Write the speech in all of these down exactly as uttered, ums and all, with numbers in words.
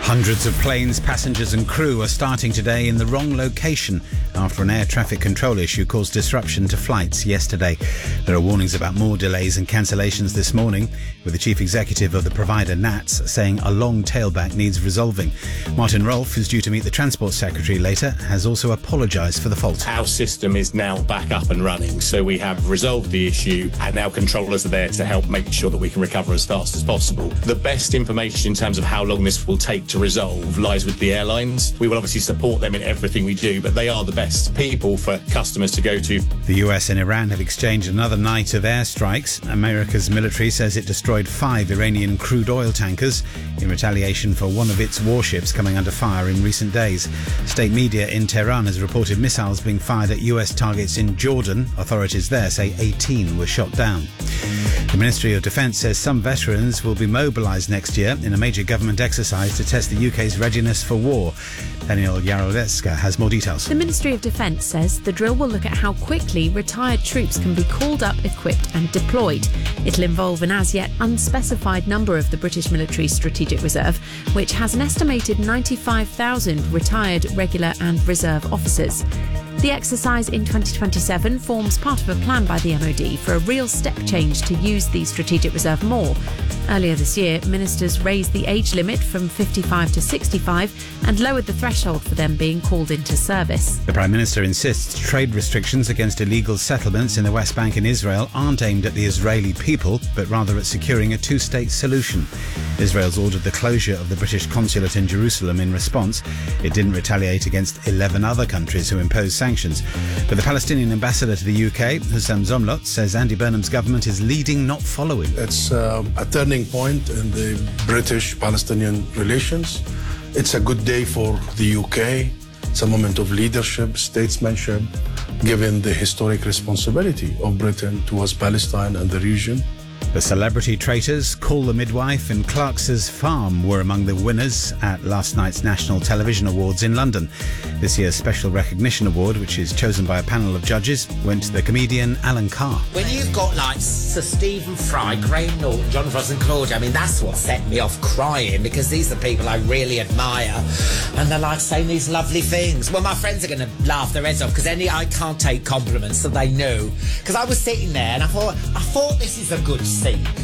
Hundreds of planes, passengers and crew are starting today in the wrong location after an air traffic control issue caused disruption to flights yesterday. There are warnings about more delays and cancellations this morning, with the chief executive of the provider N A T S saying a long tailback needs resolving. Martin Rolfe, who's due to meet the Transport Secretary later, has also apologised for the fault. Our system is now back up and running, so we have resolved the issue and now controllers are there to help make sure that we can recover as fast as possible. The best information in terms of how long this will take to resolve lies with the airlines. We will obviously support them in everything we do, but they are the best people for customers to go to. The U S and Iran have exchanged another night of airstrikes. America's military says it destroyed five Iranian crude oil tankers in retaliation for one of its warships coming under fire in recent days. State media in Tehran has reported missiles being fired at U S targets in Jordan. Authorities there say eighteen were shot down. The Ministry of Defence says some veterans will be mobilised next year in a major government exercise to test the U K's readiness for war. Daniel Yarovetska has more details. The Ministry of Defence says the drill will look at how quickly retired troops can be called up, equipped and deployed. It'll involve an as-yet unspecified number of the British Military Strategic Reserve, which has an estimated ninety-five thousand retired, regular and reserve officers. The exercise in twenty twenty-seven forms part of a plan by the M O D for a real step change to use the Strategic Reserve more. Earlier this year, ministers raised the age limit from fifty-five to sixty-five and lowered the threshold for them being called into service. The Prime Minister insists trade restrictions against illegal settlements in the West Bank and Israel aren't aimed at the Israeli people, but rather at securing a two-state solution. Israel's ordered the closure of the British consulate in Jerusalem in response. It didn't retaliate against eleven other countries who imposed sanctions. But the Palestinian ambassador to the U K, Hussam Zomlot, says Andy Burnham's government is leading, not following. It's uh, a turning point in the British-Palestinian relations. It's a good day for the U K. It's a moment of leadership, statesmanship, given the historic responsibility of Britain towards Palestine and the region. The Celebrity Traitors, Call the Midwife and Clark's Farm were among the winners at last night's National Television Awards in London. This year's Special Recognition Award, which is chosen by a panel of judges, went to the comedian Alan Carr. When you've got like Sir Stephen Fry, Graham Norton, John Frost and Claudia, I mean, that's what set me off crying, because these are people I really admire and they're like saying these lovely things. Well, my friends are going to laugh their heads off because any I can't take compliments, so they know. Because I was sitting there and I thought, I thought this is a good scene.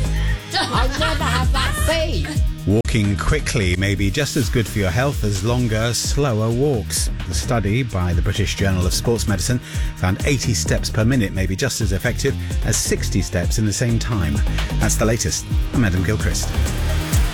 I never have that scene. Walking quickly may be just as good for your health as longer, slower walks. The study by the British Journal of Sports Medicine found eighty steps per minute may be just as effective as sixty steps in the same time. That's the latest. I'm Adam Gilchrist.